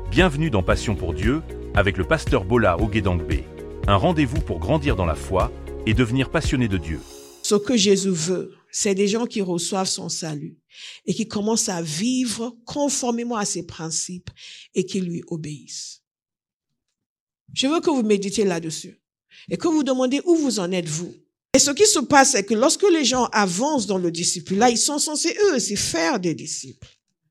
Bienvenue dans Passion pour Dieu, avec le pasteur Bola Ogedangbe. Un rendez-vous pour grandir dans la foi et devenir passionné de Dieu. Ce que Jésus veut, c'est des gens qui reçoivent son salut et qui commencent à vivre conformément à ses principes et qui lui obéissent. Je veux que vous méditiez là-dessus et que vous demandez où vous en êtes, vous. Et ce qui se passe, c'est que lorsque les gens avancent dans le discipulat, ils sont censés eux aussi faire des disciples.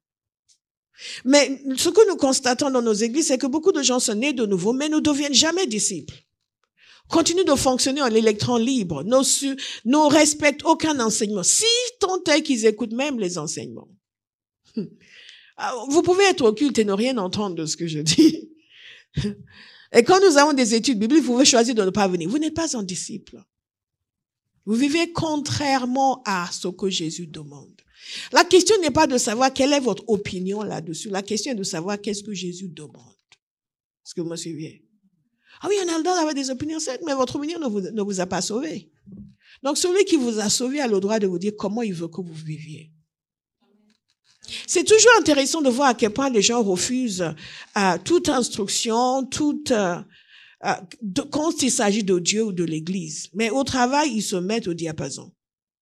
Mais ce que nous constatons dans nos églises, c'est que beaucoup de gens sont nés de nouveau, mais ne deviennent jamais disciples. Continuent de fonctionner en électron libre, ne respectent aucun enseignement. Si tant est qu'ils écoutent même les enseignements. Vous pouvez être occulte et ne rien entendre de ce que je dis. Et quand nous avons des études bibliques, vous pouvez choisir de ne pas venir. Vous n'êtes pas un disciple. Vous vivez contrairement à ce que Jésus demande. La question n'est pas de savoir quelle est votre opinion là-dessus. La question est de savoir qu'est-ce que Jésus demande. Est-ce que vous me suivez? Ah oui, on a le droit d'avoir des opinions certes, mais votre opinion ne vous a pas sauvé. Donc, celui qui vous a sauvé a le droit de vous dire comment il veut que vous viviez. C'est toujours intéressant de voir à quel point les gens refusent toute instruction, quand il s'agit de Dieu ou de l'Église. Mais au travail, ils se mettent au diapason.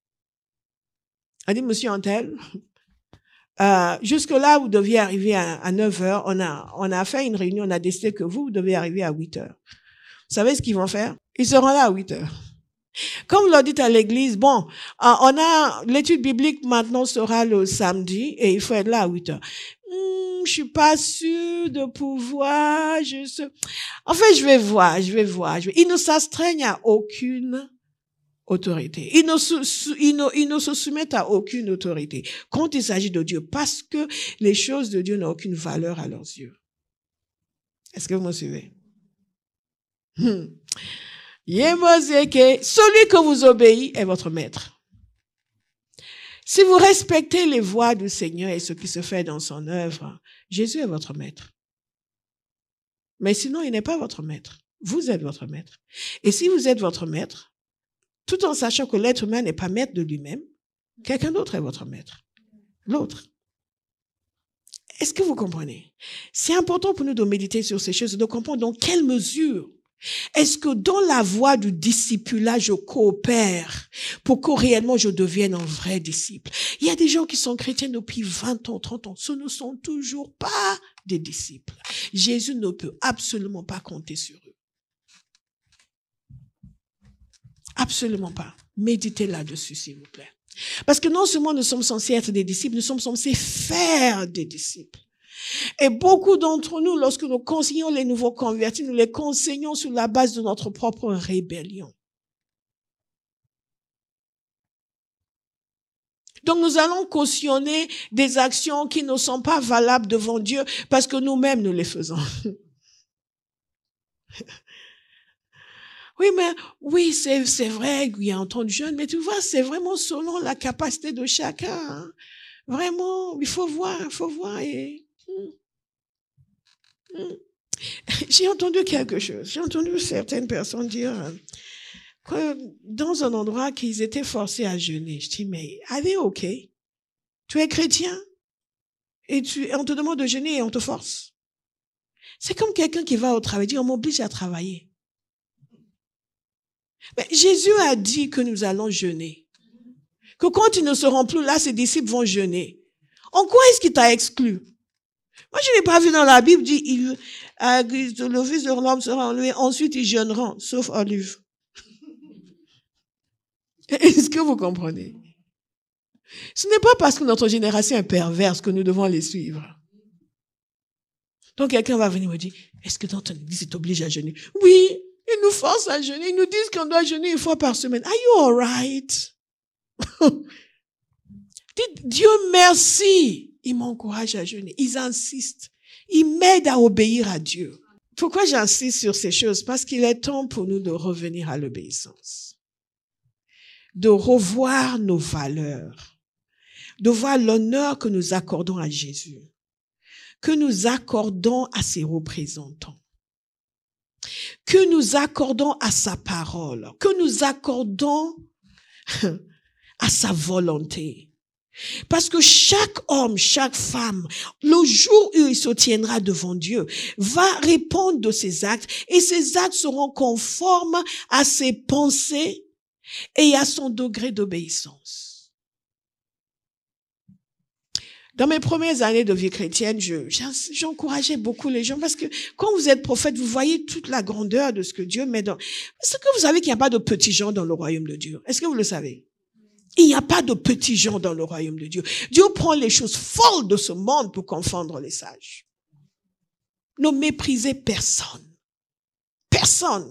On dit, monsieur Antel, jusque-là, vous deviez arriver à 9 heures. On a fait une réunion, on a décidé que vous devez arriver à 8 heures. Vous savez ce qu'ils vont faire? Ils seront là à 8 heures. Comme vous leur dites à l'église, l'étude biblique maintenant sera le samedi et il faut être là à 8 heures. Je suis pas sûre de pouvoir, en fait, je vais voir. Ils ne s'astreignent à aucune autorité. Ils ne se soumettent à aucune autorité quand il s'agit de Dieu parce que les choses de Dieu n'ont aucune valeur à leurs yeux. Est-ce que vous me suivez? Celui que vous obéit est votre maître. Si vous respectez les voies du Seigneur et ce qui se fait dans son œuvre, Jésus est votre maître. Mais sinon, il n'est pas votre maître. Vous êtes votre maître. Et si vous êtes votre maître, tout en sachant que l'être humain n'est pas maître de lui-même, quelqu'un d'autre est votre maître. L'autre. Est-ce que vous comprenez? C'est important pour nous de méditer sur ces choses, de comprendre dans quelle mesure est-ce que dans la voie du discipulat, je coopère pour que réellement je devienne un vrai disciple. Il y a des gens qui sont chrétiens depuis 20 ans, 30 ans. Ce ne sont toujours pas des disciples. Jésus ne peut absolument pas compter sur eux. Absolument pas. Méditez là-dessus, s'il vous plaît. Parce que non seulement nous sommes censés être des disciples, nous sommes censés faire des disciples. Et beaucoup d'entre nous, lorsque nous conseillons les nouveaux convertis, nous les conseillons sur la base de notre propre rébellion. Donc nous allons cautionner des actions qui ne sont pas valables devant Dieu parce que nous-mêmes nous les faisons. Oui, c'est vrai qu'il y a un temps de jeûne, mais tu vois, c'est vraiment selon la capacité de chacun. Hein. Vraiment, il faut voir et... J'ai entendu quelque chose. J'ai entendu certaines personnes dire que dans un endroit qu'ils étaient forcés à jeûner. Je dis, mais allez, ok. Tu es chrétien et on te demande de jeûner et on te force. C'est comme quelqu'un qui va au travail, dit, on m'oblige à travailler. Mais Jésus a dit que nous allons jeûner. Que quand ils ne seront plus là, ses disciples vont jeûner. En quoi est-ce qu'il t'a exclu? Moi, je n'ai pas vu dans la Bible, dit, le fils de l'homme sera enlevé, ensuite ils jeûneront, sauf Olive. Est-ce que vous comprenez? Ce n'est pas parce que notre génération est perverse que nous devons les suivre. Donc quelqu'un va venir me dire, est-ce que dans ton église, ils t'obligent à jeûner? Oui, ils nous forcent à jeûner, ils nous disent qu'on doit jeûner une fois par semaine. Are you all right? Dites, Dieu merci. Ils m'encouragent à jeûner. Ils insistent. Ils m'aident à obéir à Dieu. Pourquoi j'insiste sur ces choses? Parce qu'il est temps pour nous de revenir à l'obéissance. De revoir nos valeurs. De voir l'honneur que nous accordons à Jésus. Que nous accordons à ses représentants. Que nous accordons à sa parole. Que nous accordons à sa volonté. Parce que chaque homme, chaque femme, le jour où il se tiendra devant Dieu, va répondre de ses actes et ses actes seront conformes à ses pensées et à son degré d'obéissance. Dans mes premières années de vie chrétienne, j'encourageais beaucoup les gens parce que quand vous êtes prophète, vous voyez toute la grandeur de ce que Dieu met dans... Est-ce que vous savez qu'il n'y a pas de petits gens dans le royaume de Dieu? Est-ce que vous le savez? Il n'y a pas de petits gens dans le royaume de Dieu. Dieu prend les choses folles de ce monde pour confondre les sages. Ne méprisez personne. Personne.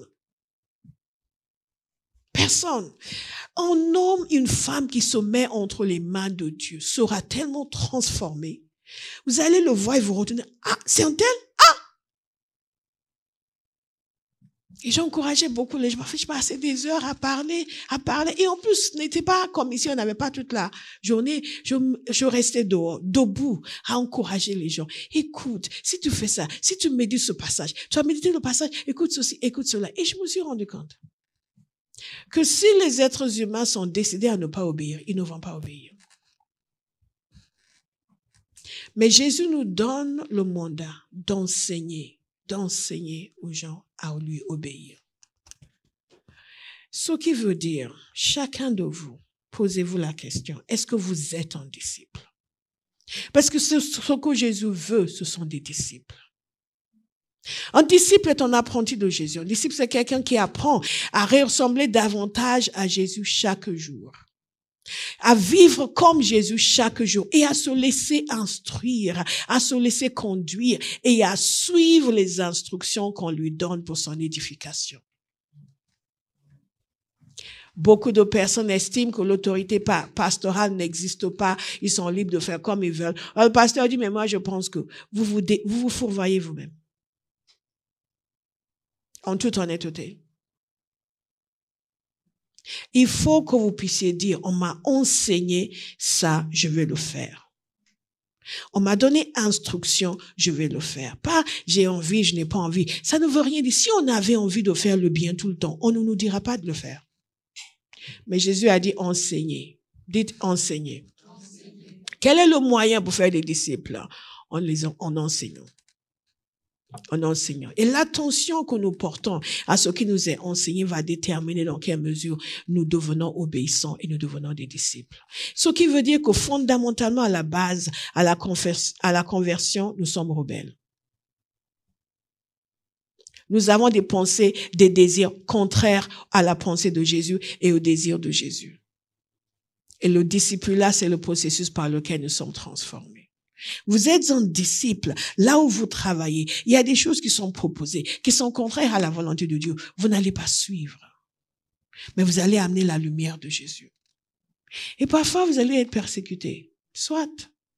Personne. Un homme, une femme qui se met entre les mains de Dieu sera tellement transformé. Vous allez le voir et vous retenir. Ah, c'est un tel? Ah! Et j'encourageais beaucoup les gens. Je passais des heures à parler. Et en plus, ce n'était pas comme ici, on n'avait pas toute la journée. Je restais dehors, debout, à encourager les gens. Écoute, si tu fais ça, si tu médites ce passage, tu vas méditer le passage, écoute ceci, écoute cela. Et je me suis rendu compte que si les êtres humains sont décidés à ne pas obéir, ils ne vont pas obéir. Mais Jésus nous donne le mandat d'enseigner aux gens à lui obéir. Ce qui veut dire, chacun de vous, posez-vous la question, est-ce que vous êtes un disciple? Parce que ce que Jésus veut, ce sont des disciples. Un disciple est un apprenti de Jésus. Un disciple, c'est quelqu'un qui apprend à ressembler davantage à Jésus chaque jour, à vivre comme Jésus chaque jour et à se laisser instruire, à se laisser conduire et à suivre les instructions qu'on lui donne pour son édification. Beaucoup de personnes estiment que l'autorité pastorale n'existe pas. Ils sont libres de faire comme ils veulent. Alors, le pasteur dit, mais moi, je pense que vous fourvoyez vous-même. En toute honnêteté. Il faut que vous puissiez dire, on m'a enseigné ça, je vais le faire. On m'a donné instruction, je vais le faire. Pas, j'ai envie, je n'ai pas envie. Ça ne veut rien dire. Si on avait envie de faire le bien tout le temps, on ne nous dira pas de le faire. Mais Jésus a dit enseigner. Dites enseigner. Quel est le moyen pour faire des disciples? En enseignant. En enseignant. Et l'attention que nous portons à ce qui nous est enseigné va déterminer dans quelle mesure nous devenons obéissants et nous devenons des disciples. Ce qui veut dire que fondamentalement, à la base, à la conversion, nous sommes rebelles. Nous avons des pensées, des désirs contraires à la pensée de Jésus et au désir de Jésus. Et le discipulat, c'est le processus par lequel nous sommes transformés. Vous êtes un disciple, là où vous travaillez, il y a des choses qui sont proposées, qui sont contraires à la volonté de Dieu. Vous n'allez pas suivre, mais vous allez amener la lumière de Jésus. Et parfois, vous allez être persécuté. Soit.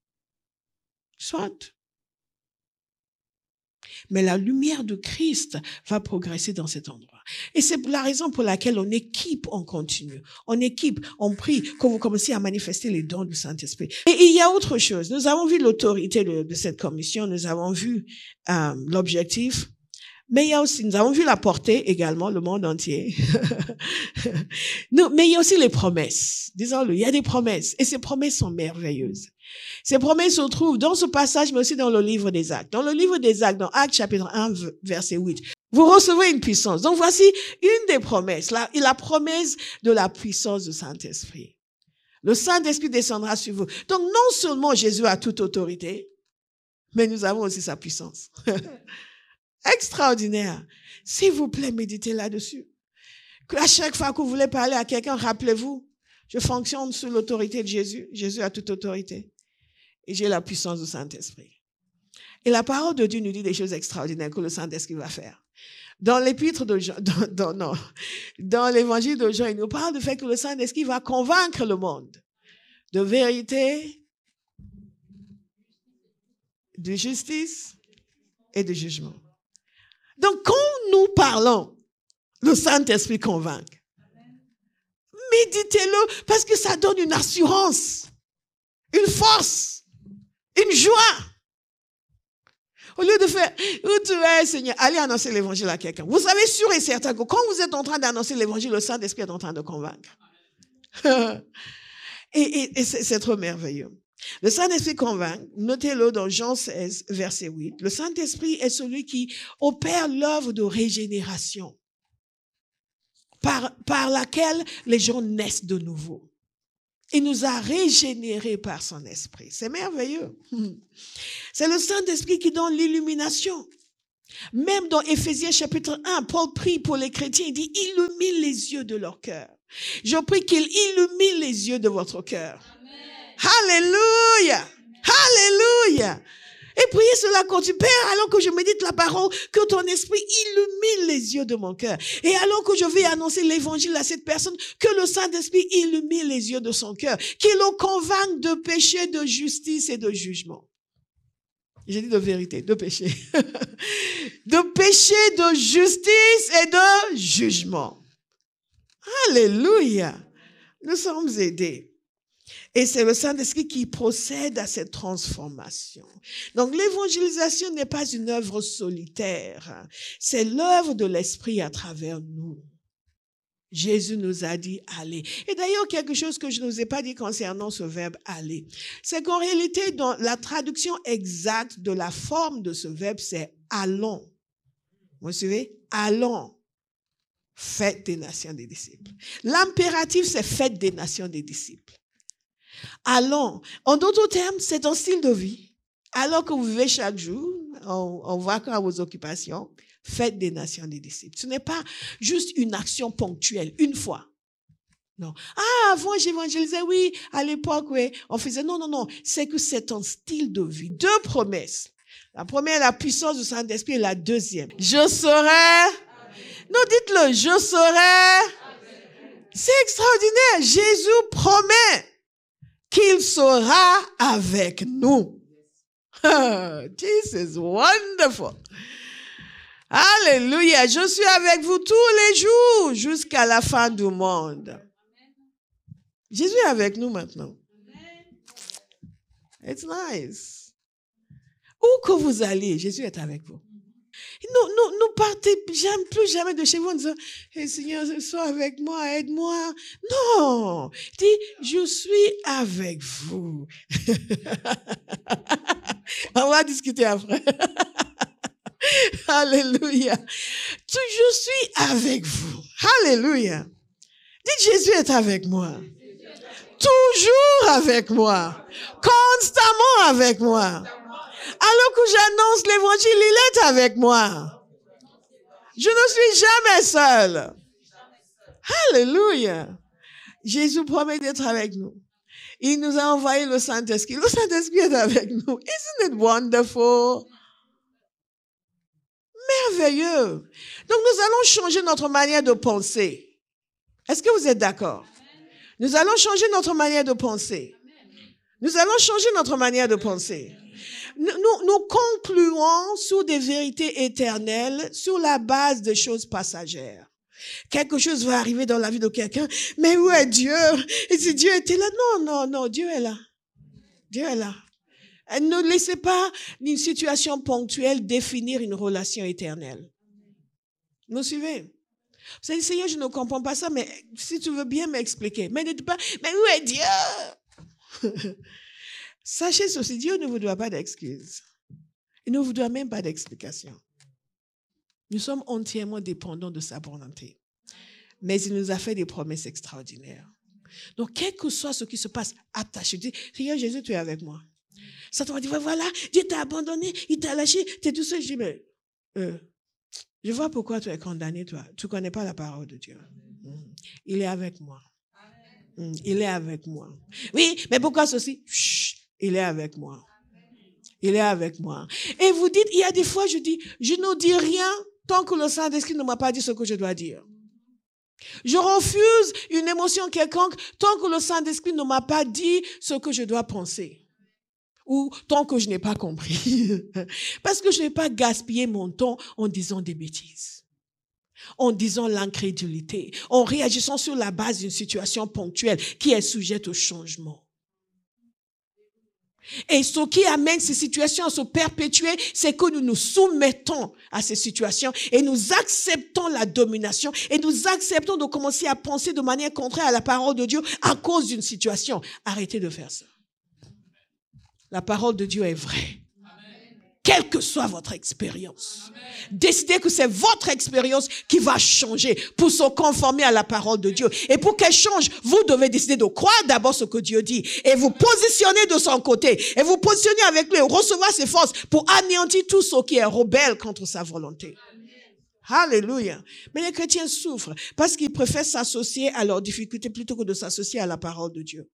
Mais la lumière de Christ va progresser dans cet endroit. Et c'est la raison pour laquelle on équipe, on continue. On équipe, on prie, que vous commencez à manifester les dons du Saint-Esprit. Et il y a autre chose. Nous avons vu l'autorité de cette commission, nous avons vu l'objectif, mais il y a aussi, nous avons vu la portée également, le monde entier. Mais il y a aussi les promesses. Disons-le, il y a des promesses. Et ces promesses sont merveilleuses. Ces promesses se trouvent dans ce passage, mais aussi dans le livre des Actes. Dans le livre des Actes, dans Actes chapitre 1, verset 8, vous recevez une puissance. Donc voici une des promesses, la promesse de la puissance du Saint-Esprit. Le Saint-Esprit descendra sur vous. Donc non seulement Jésus a toute autorité, mais nous avons aussi sa puissance. Extraordinaire. S'il vous plaît, méditez là-dessus. À chaque fois que vous voulez parler à quelqu'un, rappelez-vous, je fonctionne sous l'autorité de Jésus. Jésus a toute autorité. Et j'ai la puissance du Saint-Esprit. Et la parole de Dieu nous dit des choses extraordinaires que le Saint-Esprit va faire. Dans l'épître de Jean, dans l'évangile de Jean, il nous parle du fait que le Saint-Esprit va convaincre le monde de vérité, de justice et de jugement. Donc, quand nous parlons, le Saint-Esprit convainc. Méditez-le parce que ça donne une assurance, une force, une joie. Au lieu de faire, où tu es, Seigneur, allez annoncer l'évangile à quelqu'un. Vous savez sûr et certain que quand vous êtes en train d'annoncer l'évangile, le Saint-Esprit est en train de convaincre. Et c'est trop merveilleux. Le Saint-Esprit convainc, notez-le dans Jean 16, verset 8. Le Saint-Esprit est celui qui opère l'œuvre de régénération par laquelle les gens naissent de nouveau. Il nous a régénérés par son esprit. C'est merveilleux. C'est le Saint-Esprit qui donne l'illumination. Même dans Éphésiens chapitre 1, Paul prie pour les chrétiens. Il dit, illumine les yeux de leur cœur. Je prie qu'il illumine les yeux de votre cœur. Alléluia! Alléluia! Et priez cela quand tu Père, alors que je médite la parole, que ton esprit illumine les yeux de mon cœur. Et alors que je vais annoncer l'évangile à cette personne, que le Saint-Esprit illumine les yeux de son cœur, qu'il le convainque de péché, de justice et de jugement. J'ai dit de vérité, de péché. De péché, de justice et de jugement. Alléluia! Nous sommes aidés. Et c'est le Saint-Esprit qui procède à cette transformation. Donc l'évangélisation n'est pas une œuvre solitaire. C'est l'œuvre de l'Esprit à travers nous. Jésus nous a dit « allez ». Et d'ailleurs, quelque chose que je ne vous ai pas dit concernant ce verbe « aller », c'est qu'en réalité, dans la traduction exacte de la forme de ce verbe, c'est « allons ». Vous suivez? « Allons ». Faites des nations des disciples. L'impératif, c'est « faites des nations des disciples ». Allons. En d'autres termes, c'est un style de vie. Alors que vous vivez chaque jour, en vacances à vos occupations, faites des nations des disciples. Ce n'est pas juste une action ponctuelle, une fois. Non. Ah, avant j'évangélisais, oui, à l'époque, oui, on faisait. Non, non, non. C'est que c'est un style de vie. Deux promesses. La première, la puissance du Saint-Esprit, et la deuxième. Je serai. Non, dites-le, je serai. C'est extraordinaire. Jésus promet qu'il sera avec nous. This is wonderful. Alléluia. Je suis avec vous tous les jours jusqu'à la fin du monde. Jésus est avec nous maintenant. It's nice. Où que vous allez, Jésus est avec vous. Nous partez plus jamais de chez vous en disant, hey, Seigneur, sois avec moi, aide-moi. Non, dis, je suis avec vous. On va discuter après. Alléluia. Je suis avec vous. Alléluia. Dites, Jésus est avec moi. Toujours avec moi. Constamment avec moi. Alors que j'annonce l'évangile, il est avec moi. Je ne suis jamais seul. Alléluia. Jésus promet d'être avec nous. Il nous a envoyé le Saint-Esprit. Le Saint-Esprit est avec nous. Isn't it wonderful? Merveilleux. Donc nous allons changer notre manière de penser. Est-ce que vous êtes d'accord? Nous allons changer notre manière de penser. Nous allons changer notre manière de penser. Nous concluons sur des vérités éternelles sur la base de choses passagères. Quelque chose va arriver dans la vie de quelqu'un, mais où est Dieu? Et si Dieu était là? Non, Dieu est là. Dieu est là. Ne laissez pas une situation ponctuelle définir une relation éternelle. Vous suivez? Vous allez dire, Seigneur, je ne comprends pas ça, mais si tu veux bien m'expliquer. Mais ne dites pas, mais où est Dieu? Sachez ceci, Dieu ne vous doit pas d'excuses. Il ne vous doit même pas d'explication. Nous sommes entièrement dépendants de sa volonté. Mais il nous a fait des promesses extraordinaires. Donc, quel que soit ce qui se passe, attaché. Dis, Seigneur Jésus, tu es avec moi. Satan va dire, voilà, Dieu t'a abandonné, il t'a lâché, tu es tout seul. Je dis, mais je vois pourquoi tu es condamné, toi. Tu ne connais pas la parole de Dieu. Il est avec moi. Il est avec moi. Oui, mais pourquoi ceci? Chut, il est avec moi. Il est avec moi. Et vous dites, il y a des fois, je dis, je ne dis rien tant que le Saint-Esprit ne m'a pas dit ce que je dois dire. Je refuse une émotion quelconque tant que le Saint-Esprit ne m'a pas dit ce que je dois penser. Ou tant que je n'ai pas compris. Parce que je n'ai pas gaspillé mon temps en disant des bêtises. En disant l'incrédulité. En réagissant sur la base d'une situation ponctuelle qui est sujette au changement. Et ce qui amène ces situations à se perpétuer, c'est que nous nous soumettons à ces situations et nous acceptons la domination et nous acceptons de commencer à penser de manière contraire à la parole de Dieu à cause d'une situation. Arrêtez de faire ça. La parole de Dieu est vraie. Quelle que soit votre expérience. Décidez que c'est votre expérience qui va changer pour se conformer à la parole de Dieu. Et pour qu'elle change, vous devez décider de croire d'abord ce que Dieu dit et vous positionner de son côté et vous positionner avec lui, recevoir ses forces pour anéantir tout ce qui est rebelle contre sa volonté. Alléluia. Mais les chrétiens souffrent parce qu'ils préfèrent s'associer à leurs difficultés plutôt que de s'associer à la parole de Dieu.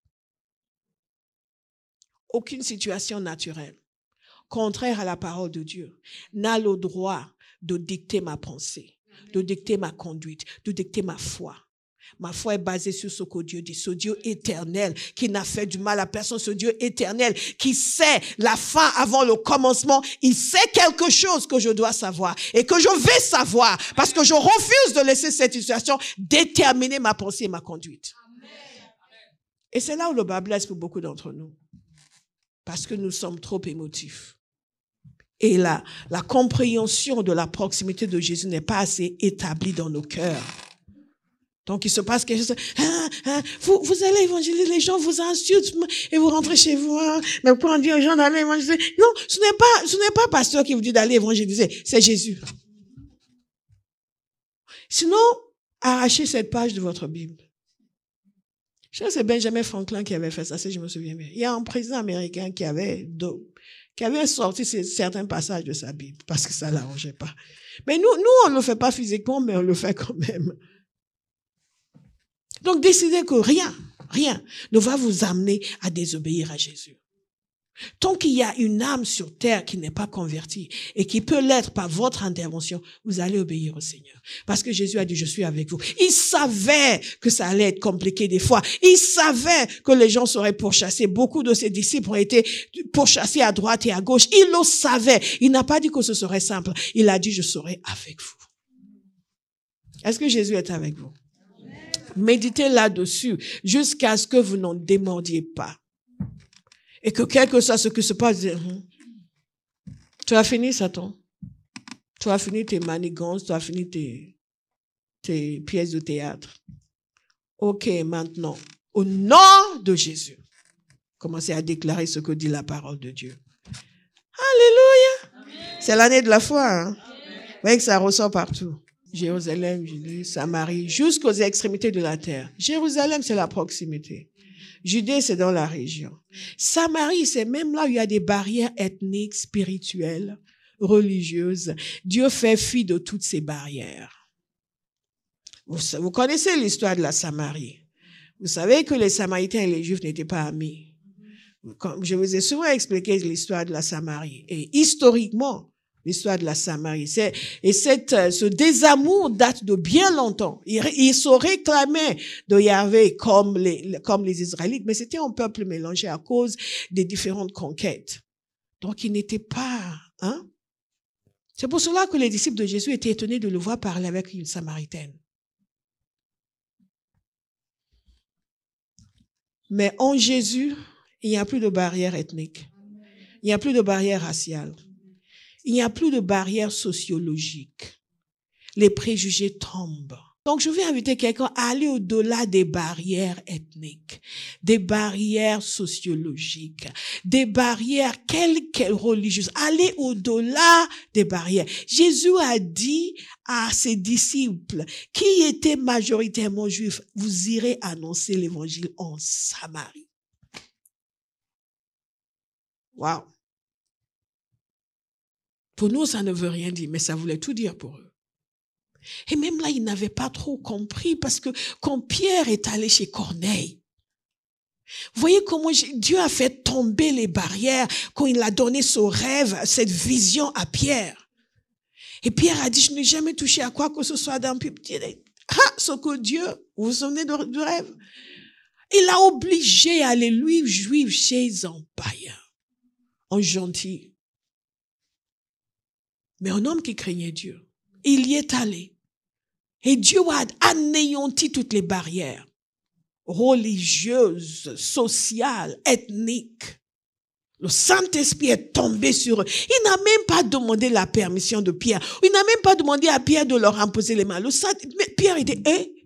Aucune situation naturelle contraire à la parole de Dieu, n'a le droit de dicter ma pensée, de dicter ma conduite, de dicter ma foi. Ma foi est basée sur ce que Dieu dit, ce Dieu éternel qui n'a fait du mal à personne, ce Dieu éternel qui sait la fin avant le commencement. Il sait quelque chose que je dois savoir et que je vais savoir parce que je refuse de laisser cette situation déterminer ma pensée et ma conduite. Et c'est là où le bas blesse pour beaucoup d'entre nous. Parce que nous sommes trop émotifs. Et la compréhension de la proximité de Jésus n'est pas assez établie dans nos cœurs. Donc, il se passe quelque chose. Vous allez évangéliser, les gens vous insultent et vous rentrez chez vous. Mais pour en dire aux gens d'aller évangéliser. Non, ce n'est pas pasteur qui vous dit d'aller évangéliser. C'est Jésus. Sinon, arrachez cette page de votre Bible. Je crois que c'est Benjamin Franklin qui avait fait ça, si je me souviens bien. Il y a un président américain qui avait sorti certains passages de sa Bible parce que ça ne l'arrangeait pas. Mais nous, on ne le fait pas physiquement, mais on le fait quand même. Donc, décidez que rien ne va vous amener à désobéir à Jésus. Tant qu'il y a une âme sur terre qui n'est pas convertie et qui peut l'être par votre intervention, vous allez obéir au Seigneur. Parce que Jésus a dit, je suis avec vous. Il savait que ça allait être compliqué des fois. Il savait que les gens seraient pourchassés. Beaucoup de ses disciples ont été pourchassés à droite et à gauche. Il le savait. Il n'a pas dit que ce serait simple. Il a dit, je serai avec vous. Est-ce que Jésus est avec vous? Méditez là-dessus jusqu'à ce que vous n'en démordiez pas. Et que quel que soit ce qui se passe, tu as fini, Satan. Tu as fini tes manigances, tu as fini tes pièces de théâtre. Ok, maintenant, au nom de Jésus, commencez à déclarer ce que dit la parole de Dieu. Alléluia. Amen. C'est l'année de la foi. Hein? Vous voyez que ça ressort partout. Jérusalem, Judée, Samarie, jusqu'aux extrémités de la terre. Jérusalem, c'est la proximité. Judée, c'est dans la région. Samarie, c'est même là où il y a des barrières ethniques, spirituelles, religieuses. Dieu fait fi de toutes ces barrières. Vous connaissez l'histoire de la Samarie. Vous savez que les Samaritains et les Juifs n'étaient pas amis. Je vous ai souvent expliqué l'histoire de la Samarie. Et historiquement, l'histoire de la Samarie. Ce désamour date de bien longtemps. Ils se réclamaient de Yahvé comme les Israélites, mais c'était un peuple mélangé à cause des différentes conquêtes. Donc, ils n'étaient pas... C'est pour cela que les disciples de Jésus étaient étonnés de le voir parler avec une Samaritaine. Mais en Jésus, il n'y a plus de barrière ethnique. Il n'y a plus de barrière raciale. Il n'y a plus de barrière sociologique. Les préjugés tombent. Donc, je vais inviter quelqu'un à aller au-delà des barrières ethniques, des barrières sociologiques, des barrières quelles religieuses. Allez au-delà des barrières. Jésus a dit à ses disciples, qui étaient majoritairement juifs, vous irez annoncer l'évangile en Samarie. Waouh! Pour nous, ça ne veut rien dire, mais ça voulait tout dire pour eux. Et même là, ils n'avaient pas trop compris parce que quand Pierre est allé chez Corneille, vous voyez comment Dieu a fait tomber les barrières quand il a donné ce rêve, cette vision à Pierre. Et Pierre a dit, je n'ai jamais touché à quoi que ce soit d'un peuple. Ce que Dieu, vous vous souvenez du rêve? Il a obligé à aller lui juif chez un païen, un gentil. Mais un homme qui craignait Dieu, il y est allé. Et Dieu a anéanti toutes les barrières religieuses, sociales, ethniques. Le Saint-Esprit est tombé sur eux. Il n'a même pas demandé la permission de Pierre. Il n'a même pas demandé à Pierre de leur imposer les mains. Mais Pierre était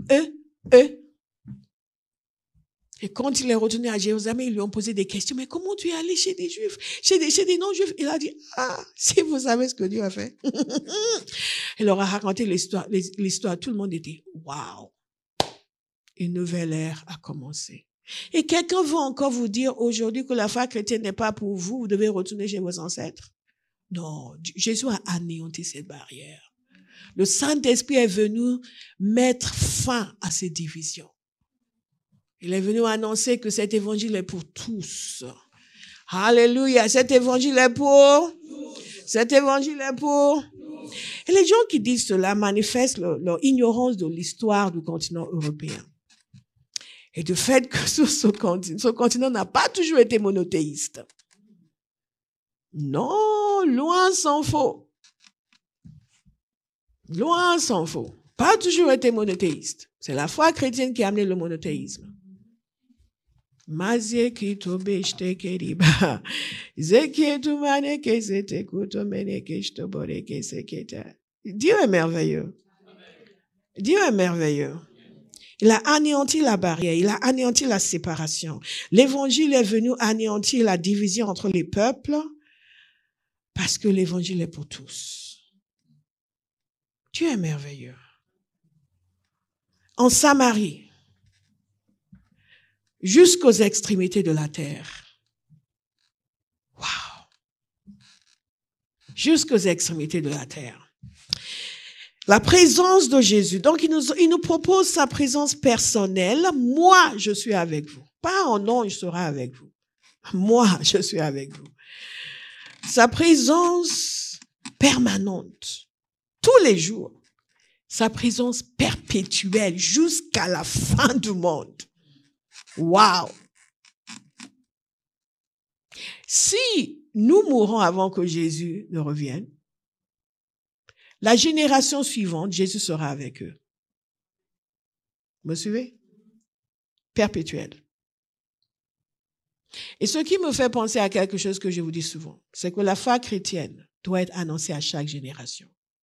Et quand il est retourné à Jérusalem, ils lui ont posé des questions. Mais comment tu es allé chez des Juifs, chez des non-Juifs? Il a dit, si vous savez ce que Dieu a fait. Il leur a raconté l'histoire. Tout le monde était, waouh. Une nouvelle ère a commencé. Et quelqu'un va encore vous dire aujourd'hui que la foi chrétienne n'est pas pour vous, vous devez retourner chez vos ancêtres. Non, Jésus a anéanti cette barrière. Le Saint-Esprit est venu mettre fin à ces divisions. Il est venu annoncer que cet évangile est pour tous. Alléluia, cet évangile est pour. Cet évangile est pour. Et les gens qui disent cela manifestent leur ignorance de l'histoire du continent européen. Et du fait que ce continent n'a pas toujours été monothéiste. Non, loin s'en faut. Loin s'en faut. Pas toujours été monothéiste. C'est la foi chrétienne qui a amené le monothéisme. Dieu est merveilleux. Dieu est merveilleux. Il a anéanti la barrière, il a anéanti la séparation. L'évangile est venu anéantir la division entre les peuples parce que l'évangile est pour tous. Dieu est merveilleux. En Samarie, jusqu'aux extrémités de la terre. Waouh! Jusqu'aux extrémités de la terre. La présence de Jésus. Donc, il nous propose sa présence personnelle. Moi, je suis avec vous. Pas en nom, je serai avec vous. Moi, je suis avec vous. Sa présence permanente. Tous les jours. Sa présence perpétuelle jusqu'à la fin du monde. Waouh! Si nous mourons avant que Jésus ne revienne, la génération suivante, Jésus sera avec eux. Vous me suivez? Perpétuel. Et ce qui me fait penser à quelque chose que je vous dis souvent, c'est que la foi chrétienne doit être annoncée à chaque génération.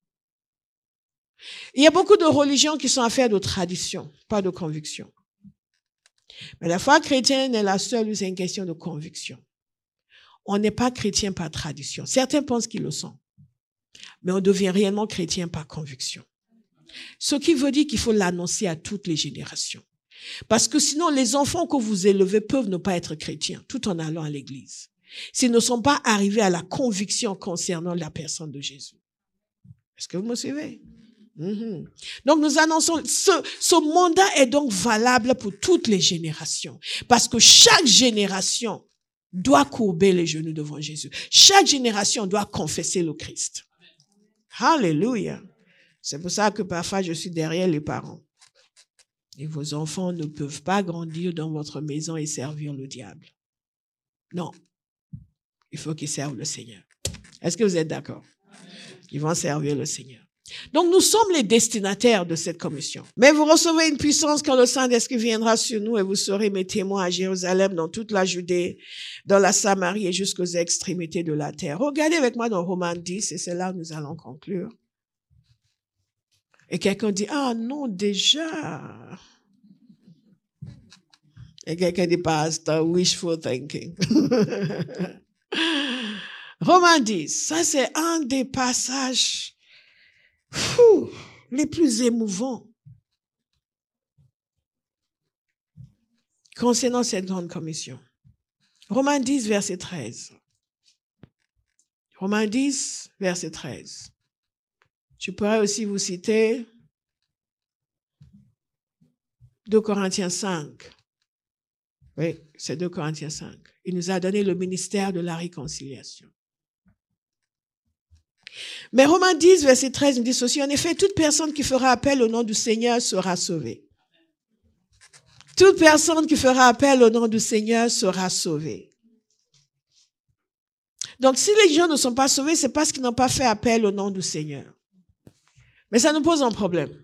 Il y a beaucoup de religions qui sont affaires de tradition, pas de conviction. Mais la foi chrétienne est la seule où c'est une question de conviction. On n'est pas chrétien par tradition. Certains pensent qu'ils le sont. Mais on devient réellement chrétien par conviction. Ce qui veut dire qu'il faut l'annoncer à toutes les générations. Parce que sinon, les enfants que vous élevez peuvent ne pas être chrétiens tout en allant à l'église. S'ils ne sont pas arrivés à la conviction concernant la personne de Jésus. Est-ce que vous me suivez? Donc nous annonçons, ce mandat est donc valable pour toutes les générations. Parce que chaque génération doit courber les genoux devant Jésus. Chaque génération doit confesser le Christ. Alléluia. C'est pour ça que parfois je suis derrière les parents. Et vos enfants ne peuvent pas grandir dans votre maison et servir le diable. Non. Il faut qu'ils servent le Seigneur. Est-ce que vous êtes d'accord? Ils vont servir le Seigneur. Donc nous sommes les destinataires de cette commission. Mais vous recevez une puissance quand le Saint-Esprit viendra sur nous et vous serez mes témoins à Jérusalem, dans toute la Judée, dans la Samarie et jusqu'aux extrémités de la terre. Regardez avec moi dans Romains 10 et c'est là où nous allons conclure. Et quelqu'un dit, non, déjà. Et quelqu'un dit, pasteur, wishful thinking. Romains 10, ça c'est un des passages les plus émouvants concernant cette grande commission. Romains 10, verset 13. Romains 10, verset 13. Je pourrais aussi vous citer 2 Corinthiens 5. Oui, c'est 2 Corinthiens 5. Il nous a donné le ministère de la réconciliation. Mais Romains 10, verset 13 nous dit ceci. En effet, toute personne qui fera appel au nom du Seigneur sera sauvée. Toute personne qui fera appel au nom du Seigneur sera sauvée. Donc, si les gens ne sont pas sauvés, c'est parce qu'ils n'ont pas fait appel au nom du Seigneur. Mais ça nous pose un problème.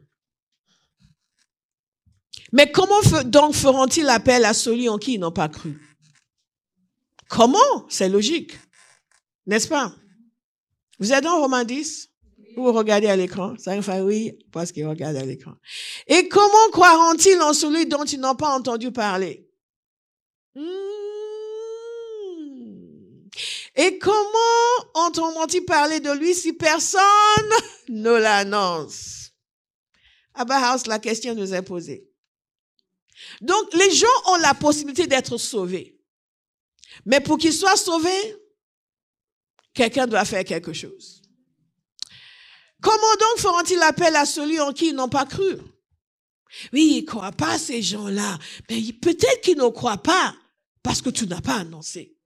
Mais comment donc feront-ils appel à celui en qui ils n'ont pas cru? Comment? C'est logique. N'est-ce pas? Vous êtes dans Romains 10? Vous regardez à l'écran? Ça me fait oui, parce qu'il regarde à l'écran. Et comment croiront-ils en celui dont ils n'ont pas entendu parler? Et comment entendront-ils parler de lui si personne ne l'annonce? À Bauhaus, la question nous est posée. Donc, les gens ont la possibilité d'être sauvés. Mais pour qu'ils soient sauvés, quelqu'un doit faire quelque chose. Comment donc feront-ils appel à celui en qui ils n'ont pas cru? Oui, ils ne croient pas, ces gens-là. Mais peut-être qu'ils ne croient pas parce que tu n'as pas annoncé.